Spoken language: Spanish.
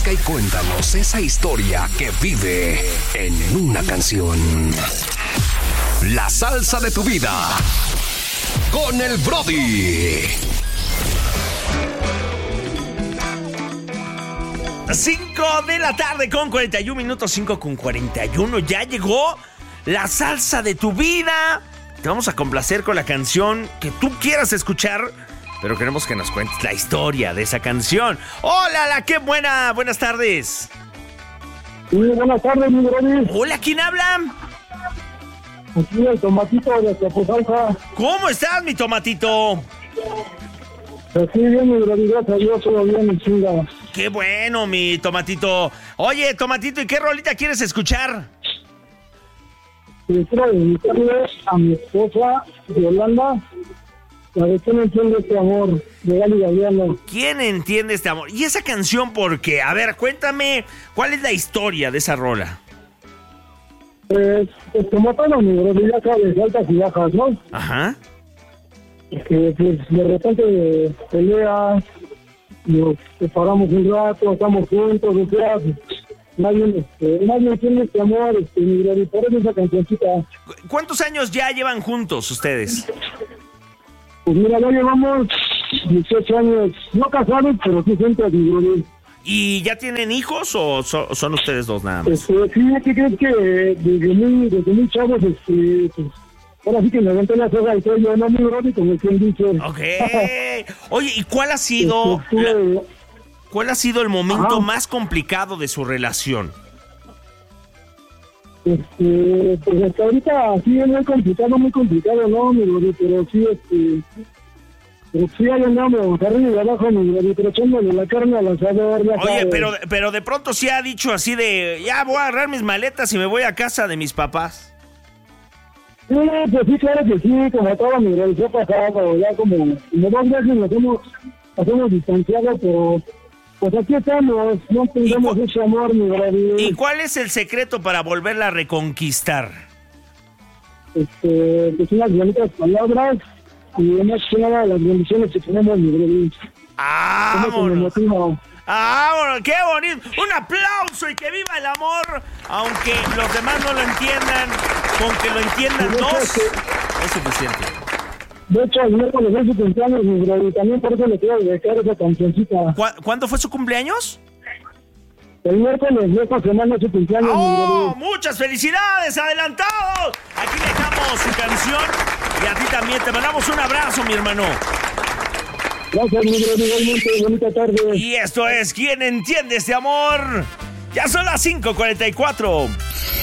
Marca y cuéntanos esa historia que vive en una canción. La salsa de tu vida con el Brody. 5 de la tarde con 41 minutos, 5 con 41. Ya llegó la salsa de tu vida. Te vamos a complacer con la canción que tú quieras escuchar, pero queremos que nos cuentes la historia de esa canción. ¡Hola, qué buena! Buenas tardes. Sí, buenas tardes, mi Brody. Hola, ¿quién habla? Aquí el Tomatito de Capuzalca. ¿Cómo estás, mi Tomatito? Aquí bien, mi Brody, gracias a Dios, todo bien, mi chinga. ¡Qué bueno, mi Tomatito! Oye, Tomatito, ¿y qué rolita quieres escuchar? Quiero dedicarle a mi esposa, Yolanda, la de ¿Quién entiende este amor? De Gali Galeano. ¿Quién entiende este amor? ¿Y esa canción por qué? A ver, cuéntame, ¿cuál es la historia de esa rola? Pues como todo, mi Brody, ya sabes, altas y bajas, ¿no? Ajá. Que pues de repente peleas, nos separamos un rato, estamos juntos, o sea, nadie entiende este amor, mi Brody, por eso esa cancioncita. ¿Cuántos años ya llevan juntos ustedes? Pues mira, ya llevamos 18 años, no casados, pero sí juntos, mi Brody. ¿Y ya tienen hijos o son ustedes dos nada más? Sí, ¿qué crees que desde muy chavos, pues, ahora sí que me aventé la soga y soy yo, no, mi Brody, como quien dice. Ok. Oye, ¿y cuál ha sido el momento más complicado de su relación? Pues hasta ahorita sí es muy complicado, ¿no, mi Brody? Pero sí ahí andamos, arriba y abajo, mi Brody, pero echándole la carne al asador. Oye, pero de pronto sí ha dicho así de, ya voy a agarrar mis maletas y me voy a casa de mis papás. Sí, pues sí, claro que sí, como todo mi Brody, se ha pasado, ya como 2 veces nos hemos distanciado, pero pues aquí estamos, no tengamos ese amor, mi Brody. ¿Y cuál es el secreto para volverla a reconquistar? Pues unas bonitas palabras y más que nada las bendiciones que tenemos, mi Brody. ¡Vámonos! ¡Vámonos! ¡Qué bonito! ¡Un aplauso y que viva el amor! Aunque los demás no lo entiendan, con que lo entiendan dos es suficiente. De hecho, el miércoles es su cumpleaños, mi Brody, también por eso le quiero dedicar esa cancioncita. ¿Cuándo fue su cumpleaños? El miércoles de esta semana es su cumpleaños, mi Brody. ¡Muchas felicidades! ¡Adelantados! Aquí dejamos su canción y a ti también te mandamos un abrazo, mi hermano. Gracias, mi Brody, igualmente, bonita tarde. Y esto es ¿Quién entiende este amor? Ya son las 5:44.